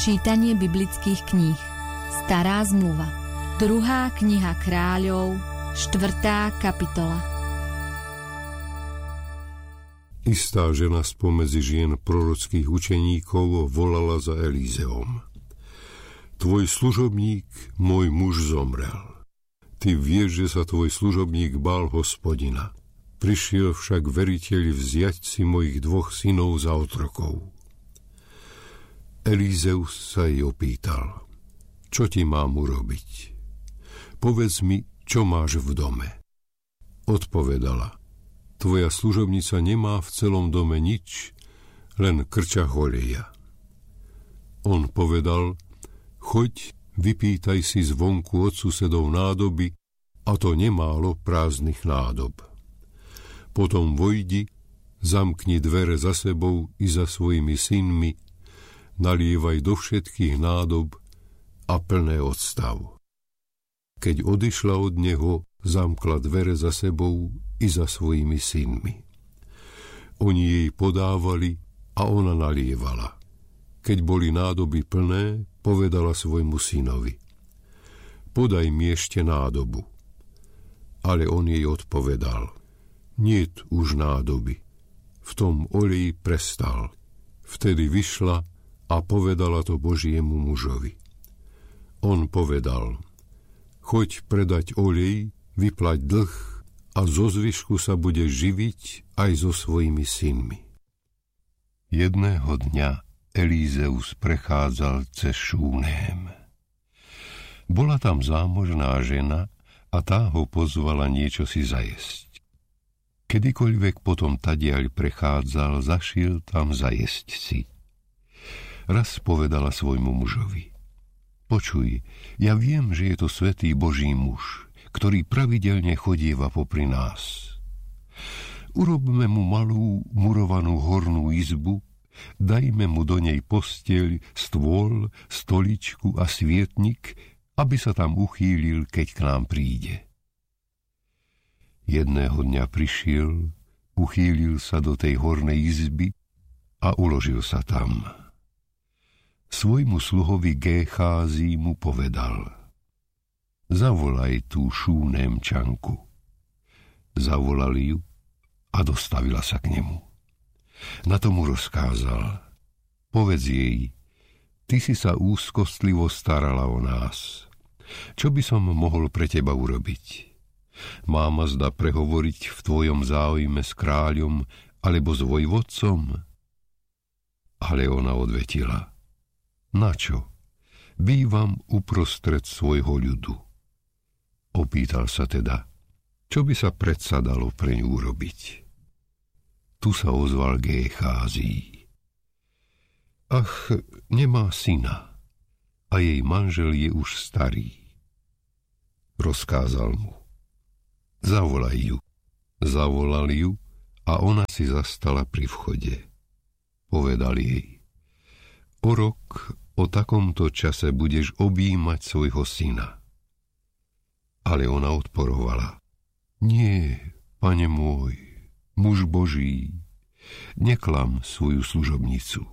Čítanie biblických kníh. Stará zmluva. 2. kniha Kráľov, 4. kapitola. Istá žena spomedzi žien prorockých učeníkov volala za Elízeom: Tvoj služobník, môj muž, zomrel. Ty vieš, že sa tvoj služobník bál Hospodina. Prišiel však veriteľ vziať si mojich 2 synov za otrokov. Elízeus sa jej opýtal: Čo ti mám urobiť? Povedz mi, čo máš v dome. Odpovedala: Tvoja služobnica nemá v celom dome nič, len krčach oleja. On povedal: Choď, vypýtaj si zvonku od susedov nádoby, a to nemálo prázdnych nádob. Potom vojdi, zamkni dvere za sebou i za svojimi synmi, nalievaj do všetkých nádob a plné odstav. Keď odišla od neho, zamkla dvere za sebou i za svojimi synmi. Oni jej podávali a ona nalievala. Keď boli nádoby plné, povedala svojmu synovi: Podaj mi ešte nádobu. Ale on jej odpovedal: Niet už nádoby. V tom oleji prestal. Vtedy vyšla a povedala to Božiemu mužovi. On povedal: Choď predať olej, vyplať dlh a zo zvyšku sa budeš živiť aj so svojimi synmi. Jedného dňa Elízeus prechádzal cez Šúném. Bola tam zámožná žena a tá ho pozvala niečo si zajesť. Kedykoľvek potom tadiaľ prechádzal, zašiel tam zajesť si. Raz povedala svojmu mužovi: Počuj, ja viem, že je to svätý Boží muž, ktorý pravidelne chodieva popri nás. Urobme mu malú murovanú hornú izbu, dajme mu do nej posteľ, stôl, stoličku a svietnik, aby sa tam uchýlil, keď k nám príde. Jedného dňa prišiel, uchýlil sa do tej hornej izby a uložil sa tam. Svojmu sluhovi Gécházi mu povedal: Zavolaj tú Šúnémčanku. Zavolali ju a dostavila sa k nemu. Na to mu rozkázal: Povedz jej, ty si sa úzkostlivo starala o nás. Čo by som mohol pre teba urobiť? Mám zda prehovoriť v tvojom záujme s kráľom alebo s vojvodcom? Ale ona odvetila: Na čo? Bývam uprostred svojho ľudu. Opýtal sa teda: Čo by sa predsa dalo pre ňu urobiť? Tu sa ozval Gécházi: Ach, nemá syna a jej manžel je už starý. Rozkázal mu: Zavolaj ju. Zavolali ju a ona si zastala pri vchode. Povedal jej: O rok o takomto čase budeš objímať svojho syna. Ale ona odporovala: Nie, pane môj, muž Boží, neklam svoju služobnicu.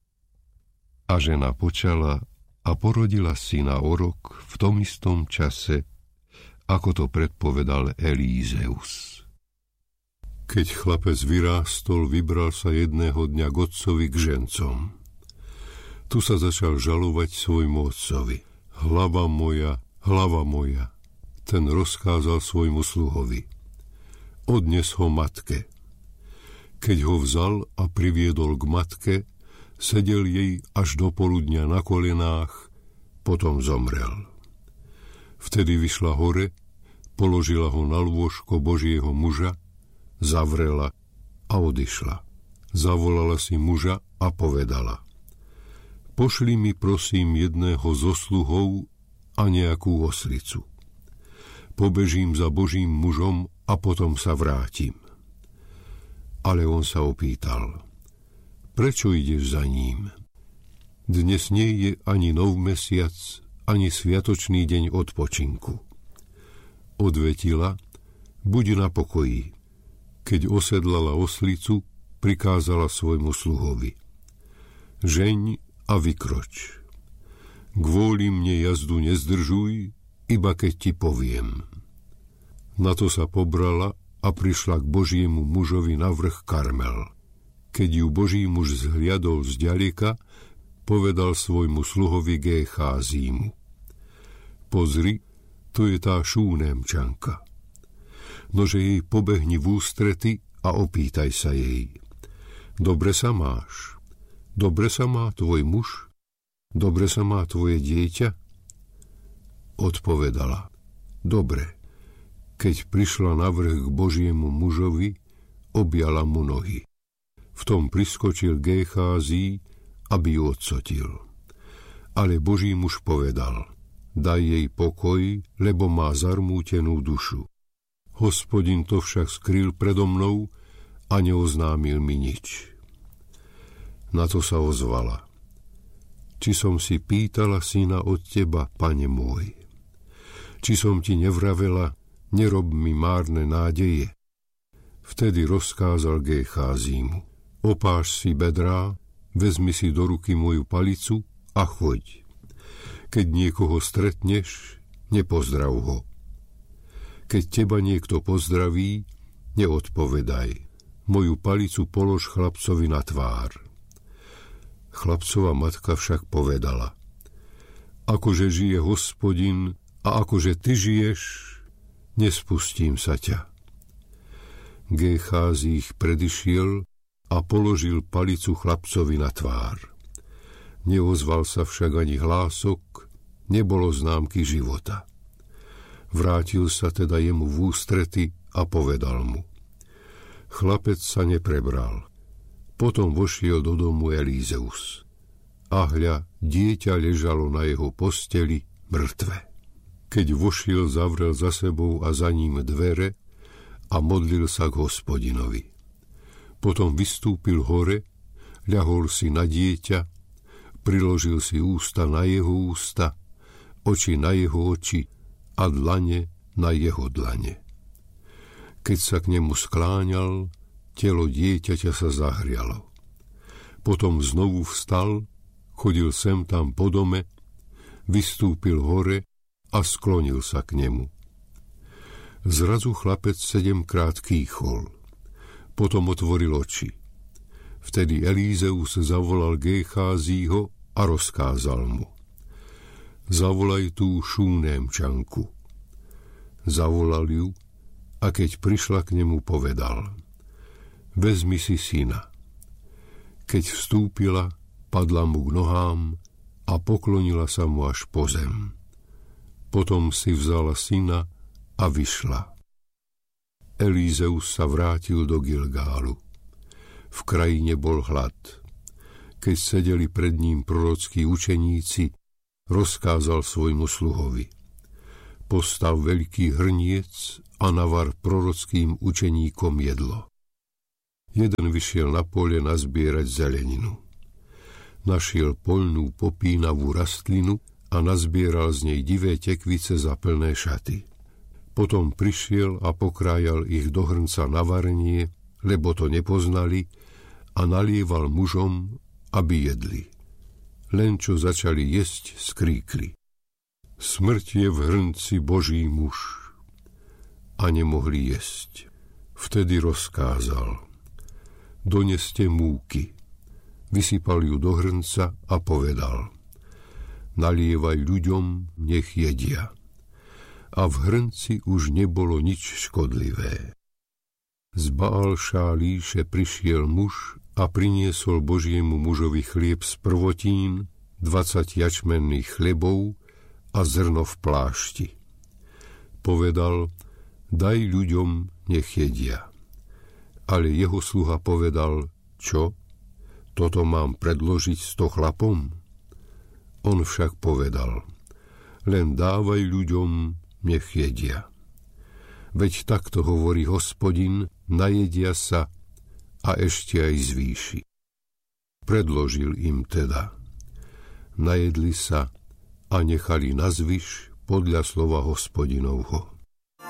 A žena počala a porodila syna o rok v tom istom čase, ako to predpovedal Elízeus. Keď chlapec vyrástol, vybral sa jedného dňa k otcovi k žencom. Tu sa začal žalovať svojmu otcovi: Hlava moja, hlava moja. Ten rozkázal svojmu sluhovi: Odnes ho matke. Keď ho vzal a priviedol k matke, sedel jej až do poludňa na kolenách, potom zomrel. Vtedy vyšla hore, položila ho na lôžko Božieho muža, zavrela a odišla. Zavolala si muža a povedala: Pošli mi prosím jedného zo sluhov a nejakú oslicu. Pobežím za Božím mužom a potom sa vrátim. Ale on sa opýtal: Prečo ideš za ním? Dnes nie je ani nov mesiac, ani sviatočný deň odpočinku. Odvetila: Buď na pokoji. Keď osedlala oslicu, prikázala svojmu sluhovi: Žeň a vykroč. Kvôli mne jazdu nezdržuj, iba keď ti poviem. Na to sa pobrala a prišla k Božiemu mužovi na vrch Karmel. Keď ju Boží muž zhliadol zďaleka, povedal svojmu sluhovi Gécházímu: Pozri, to je tá Šúnémčanka. Nože jej pobehni v ústrety a opýtaj sa jej: Dobre sa máš? Dobre sa má tvoj muž? Dobre sa má tvoje dieťa? Odpovedala: Dobre. Keď prišla na vrch k Božiemu mužovi, objala mu nohy. V tom priskočil Géchází, aby ju odsotil. Ale Boží muž povedal: Daj jej pokoj, lebo má zarmútenú dušu. Hospodin to však skryl predo mnou a neoznámil mi nič. Na to sa ozvala: Či som si pýtala syna od teba, pane môj? Či som ti nevravela, nerob mi márne nádeje? Vtedy rozkázal Gécházímu: Opáš si bedrá, vezmi si do ruky moju palicu a choď. Keď niekoho stretneš, nepozdrav ho. Keď teba niekto pozdraví, neodpovedaj. Moju palicu polož chlapcovi na tvár. Chlapcova matka však povedala: Akože žije Hospodin a akože ty žiješ, nespustím sa ťa. Géchází ich predišiel a položil palicu chlapcovi na tvár. Neozval sa však ani hlások, nebolo známky života. Vrátil sa teda jemu v ústrety a povedal mu: Chlapec sa neprebral. Potom vošiel do domu Elízeus. A hľa, dieťa ležalo na jeho posteli mŕtve. Keď vošiel, zavrel za sebou a za ním dvere a modlil sa k Hospodinovi. Potom vystúpil hore, ľahol si na dieťa, priložil si ústa na jeho ústa, oči na jeho oči a dlane na jeho dlane. Keď sa k nemu skláňal, telo dieťaťa sa zahrialo. Potom znovu vstal, chodil sem tam po dome, vystúpil hore a sklonil sa k nemu. Zrazu chlapec 7-krát kýchol. Potom otvoril oči. Vtedy Elízeus zavolal Gécházího a rozkázal mu: Zavolaj tú Šúnémčanku. Zavolal ju a keď prišla k nemu, povedal: Vezmi si syna. Keď vstúpila, padla mu k nohám a poklonila sa mu až po zem. Potom si vzala syna a vyšla. Elízeus sa vrátil do Gilgálu. V krajine bol hlad. Keď sedeli pred ním prorockí učeníci, rozkázal svojmu sluhovi: Postav veľký hrniec a navar prorockým učeníkom jedlo. Jeden vyšiel na pole nazbierať zeleninu. Našiel poľnú popínavú rastlinu a nazbieral z nej divé tekvice za plné šaty. Potom prišiel a pokrájal ich do hrnca na varenie, lebo to nepoznali, a nalieval mužom, aby jedli. Len čo začali jesť, skríkli: Smrť je v hrnci Boží muž. A nemohli jesť. Vtedy rozkázal: Doneste múky. Vysypal ju do hrnca a povedal: Nalievaj ľuďom, nech jedia. A v hrnci už nebolo nič škodlivé. Z Baal-Šálíše prišiel muž a priniesol Božiemu mužovi chlieb z prvotín, 20 jačmenných chlebov a zrno v plášti. Povedal: Daj ľuďom, nech jedia. Ale jeho sluha povedal: Čo? Toto mám predložiť 100 chlapom? On však povedal: Len dávaj ľuďom, nech jedia. Veď takto hovorí Hospodin, najedia sa a ešte aj zvýši. Predložil im teda. Najedli sa a nechali nazvyš podľa slova Hospodinovho.